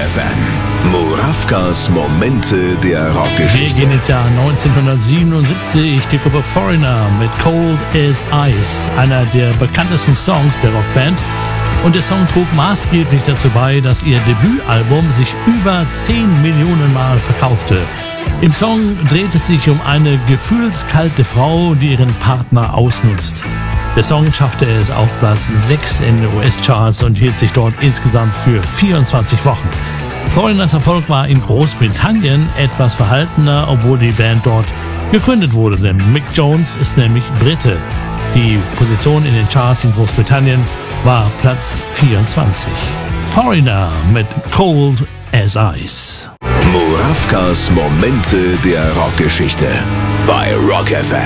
FM. Murawkas Momente der Rockgeschichte. Wir gehen ins Jahr 1977. Die Gruppe Foreigner mit Cold as Ice, einer der bekanntesten Songs der Rockband. Und der Song trug maßgeblich dazu bei, dass ihr Debütalbum sich über 10 Millionen Mal verkaufte. Im Song dreht es sich um eine gefühlskalte Frau, die ihren Partner ausnutzt. Der Song schaffte es auf Platz 6 in den US-Charts und hielt sich dort insgesamt für 24 Wochen. Foreigners Erfolg war in Großbritannien etwas verhaltener, obwohl die Band dort gegründet wurde, denn Mick Jones ist nämlich Brite. Die Position in den Charts in Großbritannien war Platz 24. Foreigner mit Cold as Ice. Murawkas Momente der Rockgeschichte bei Rock FM.